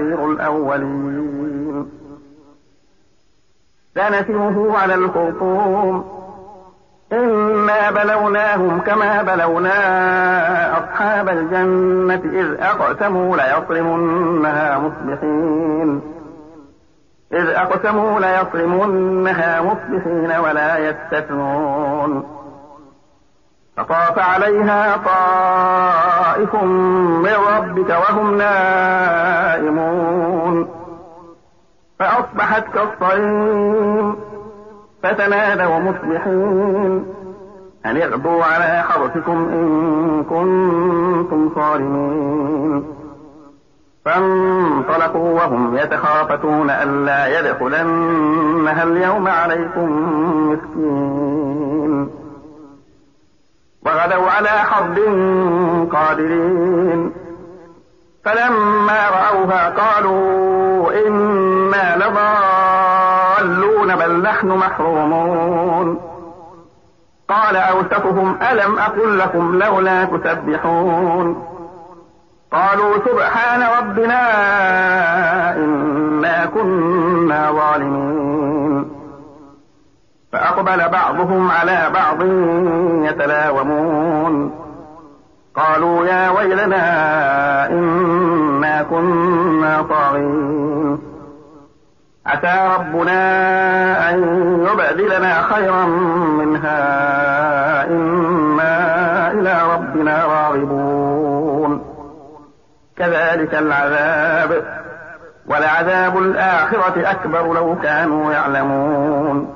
أساطير الأولين. سنسمه على الخرطوم إنا بلوناهم كما بلونا أصحاب الجنة إذ أقسموا ليصرمنها مصبحين ولا يستثنون. فطاف عليها طائف من ربك وهم نائمون فأصبحت كالصريم فتنادوا مصبحين أن اغدوا على حرثكم إن كنتم صارمين. فانطلقوا وهم يتخافتون ألا يدخلنها اليوم عليكم مسكين. وغدوا على حرد قادرين فلما رأوها قالوا إنا لضالون بل نحن محرومون. قال أوسطهم ألم أقل لكم لولا تسبحون. قالوا سبحان ربنا إنا كنا ظالمين. فأقبل بعضهم على بعض يتلاومون قالوا يا ويلنا إنا كنا طاغين. عسى ربنا أن يبدلنا خيرا منها إنا إلى ربنا راغبون. كذلك العذاب ولعذاب الآخرة أكبر لو كانوا يعلمون.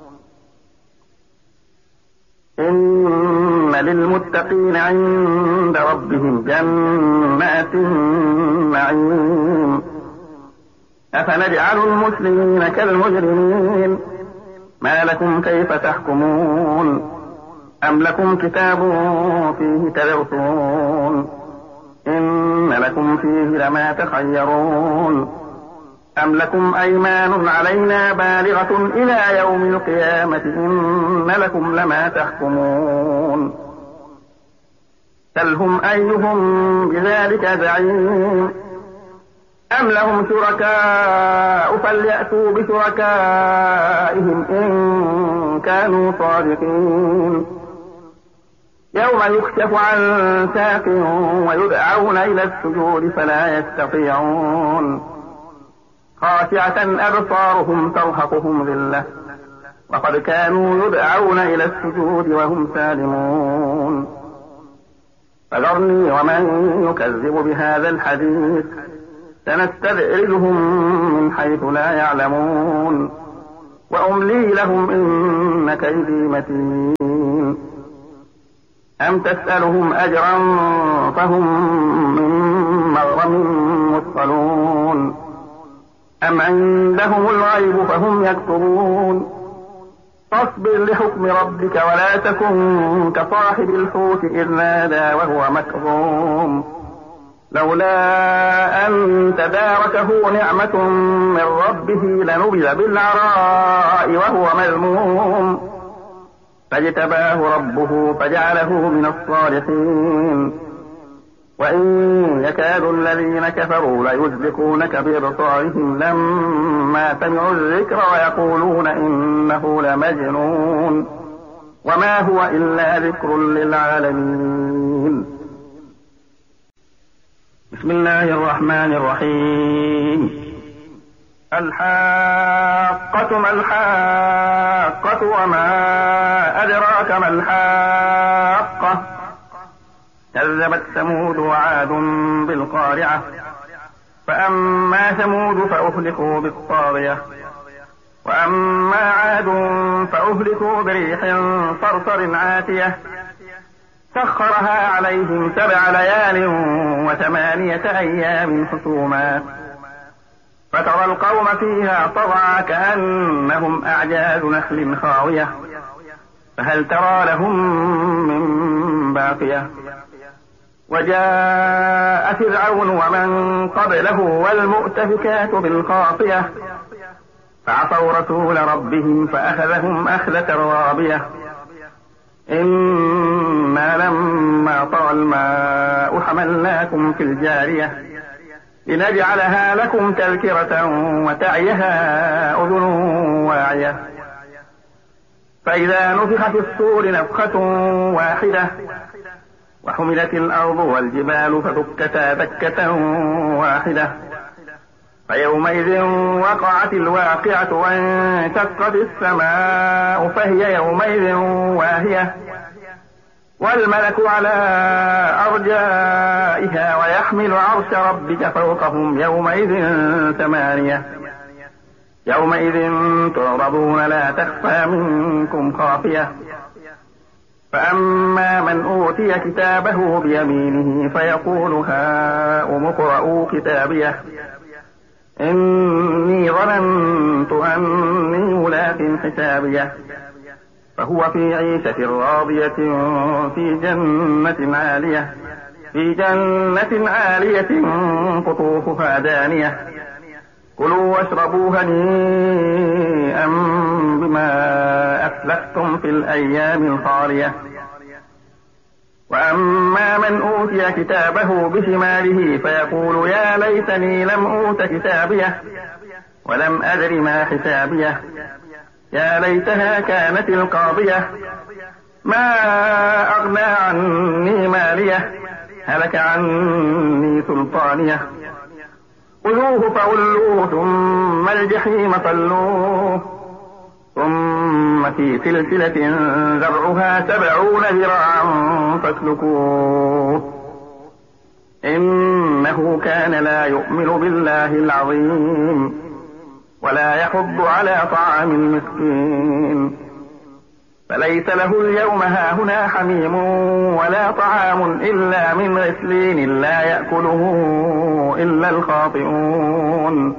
إن للمتقين عند ربهم جنات النعيم. أفنجعل المسلمين كالمجرمين ما لكم كيف تحكمون. أم لكم كتاب فيه تدرسون إن لكم فيه لما تخيرون. أم لكم أيمان علينا بالغة إلى يوم القيامة إن لكم لما تحكمون. سلهم أيهم بذلك زعيم. أم لهم شركاء فليأتوا بشركائهم إن كانوا صادقين. يوم يكشف عن ساق ويدعون إلى السجود فلا يستطيعون. خاشعة أبصارهم ترهقهم ذلة وقد كانوا يدعون إلى السجود وهم سالمون. فذرني ومن يكذب بهذا الحديث سنستدرجهم من حيث لا يعلمون وأملي لهم إن كيدي متين. أم تسألهم أجرا فهم من مغرم مثقلون. أم عندهم الغيب فهم يكتبون. فاصبر لحكم ربك ولا تكن كصاحب الحوت إذ نادى وهو مكظوم لولا أن تداركه نعمة من ربه لنبذ بالعراء وهو مذموم فاجتباه ربه فجعله من الصالحين. وإن يكاد الذين كفروا ليزلقونك بأبصارهم لما سمعوا الذكر ويقولون إنه لمجنون وما هو إلا ذكر للعالمين. بسم الله الرحمن الرحيم. الحاقة ما الحاقة وما أدراك ما الحاقة. كذبت ثمود وعاد بالقارعة. فأما ثمود فأهلكوا بالطاغية وأما عاد فأهلكوا بريح صرصر عاتية سخرها عليهم 7 ليال و8 أيام حسوما فترى القوم فيها صرعى كأنهم أعجاز نخل خاوية فهل ترى لهم من باقية. وجاء فرعون ومن قبله والمؤتفكات بالخاطية فعصوا رسول ربهم فأخذهم أخذة رابية. إنا لما طغى الماء حملناكم في الجارية لنجعلها لكم تذكرة وتعيها أذن واعية. فإذا نفخ في الصور نفخة واحدة وحملت الأرض والجبال فدكتا دكة واحدة فيومئذ وقعت الواقعة وانشقت السماء فهي يومئذ واهية والملك على أرجائها ويحمل عرش ربك فوقهم يومئذ ثمانية يومئذ تعرضون لا تخفى منكم خافية. فأما من أوتي كتابه بيمينه فيقول هاؤم اقرءوا كتابيه إني ظننت أني ملاق حسابيه فهو في عيشة راضية في جنة عالية قطوفها دانية كلوا واشربوا هنيئا بما أسلفتم في الأيام الخالية. وأما من أوتي كتابه بشماله فيقول يا ليتني لم أوت كتابيه ولم أدر ما حسابيه يا ليتها كانت القاضية ما أغنى عني ماليه هلك عني سلطانيه خذوه فغلوه ثم الجحيم صلوه ثم في سلسلة ذرعها 70 ذراعا فاسلكوه إنه كان لا يؤمن بالله العظيم ولا يحض على طعام المسكين فليس له اليوم هاهنا حميم ولا طعام إلا من غسلين لا يأكله إلا الخاطئون.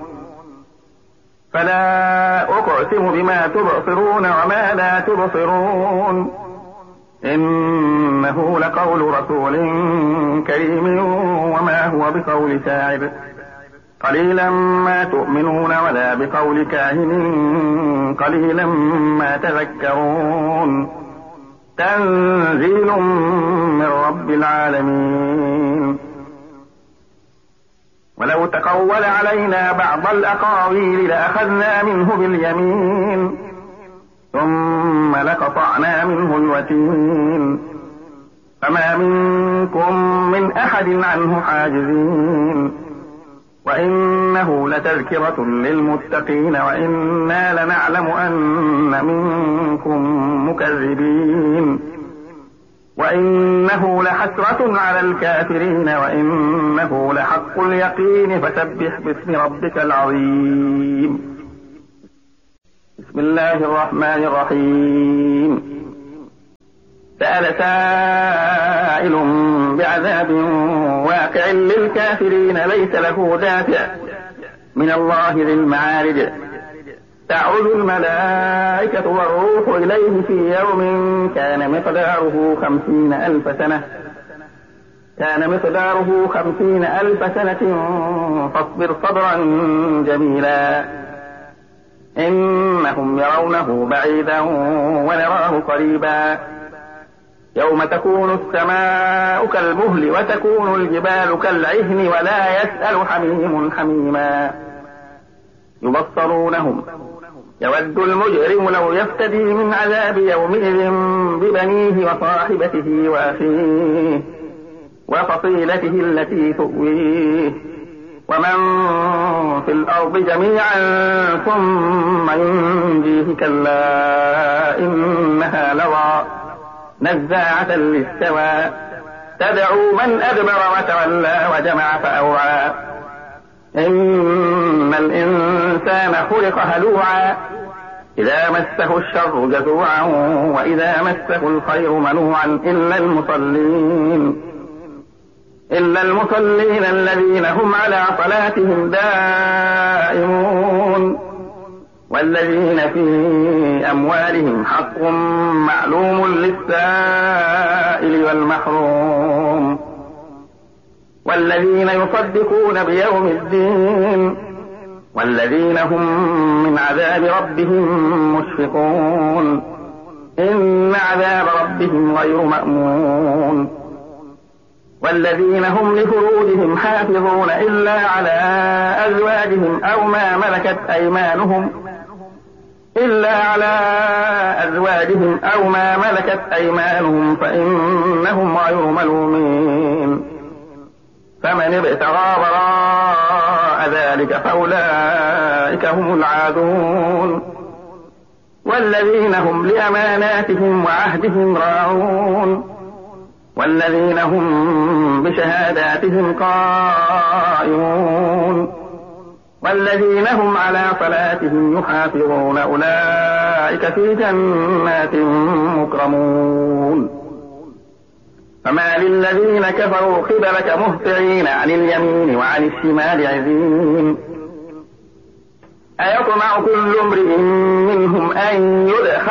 فلا أقسم بما تبصرون وما لا تبصرون إنه لقول رسول كريم وما هو بقول شاعر قليلا ما تؤمنون ولا بقول كاهن قليلا ما تذكرون تنزيل من رب العالمين. ولو تقول علينا بعض الأقاويل لأخذنا منه باليمين ثم لقطعنا منه الوتين فما منكم من أحد عنه حاجزين وإنه لتذكرة للمتقين وإنا لنعلم أن منكم مكذبين وإنه لحسرة على الكافرين وإنه لحق اليقين فسبح باسم ربك العظيم. بسم الله الرحمن الرحيم. سأل سائل بعذاب واقع للكافرين ليس له دافع من الله ذي المعارج تعرج الملائكة والروح إليه في يوم كان مقداره 50,000 سنة فاصبر صبرا جميلا إنهم يرونه بعيدا ونراه قريبا يوم تكون السماء كالمهل وتكون الجبال كالعهن ولا يسأل حميم حميما يبصرونهم يود المجرم لو يفتدي من عذاب يومئذ ببنيه وصاحبته وأخيه وفصيلته التي تؤويه ومن في الأرض جميعا ثم ينجيه كلا إنها لظى نزاعة للشوى تدعو من أدبر وتولى وجمع فأوعى إن الإنسان خلق هلوعا إذا مسه الشر جزوعا وإذا مسه الخير منوعا إلا المصلين الذين هم على صلاتهم دائمون والذين في أموالهم حق معلوم للسائل والمحروم والذين يصدقون بيوم الدين والذين هم من عذاب ربهم مشفقون إن عذاب ربهم غير مأمون والذين هم لفروجهم حافظون إلا على أزواجهم أو ما ملكت أيمانهم فإنهم غير ملومين. فمن ابتغى وراء ذلك فأولئك هم العادون. والذين هم لأماناتهم وعهدهم راعون. والذين هم بشهاداتهم قائمون. والذين هم على صلاتهم يحافظون أولئك في جنات مكرمون. فما للذين كفروا قبلك مهطعين عن اليمين وعن الشمال عزين. أيطمع كل امرئ منهم أن يدخل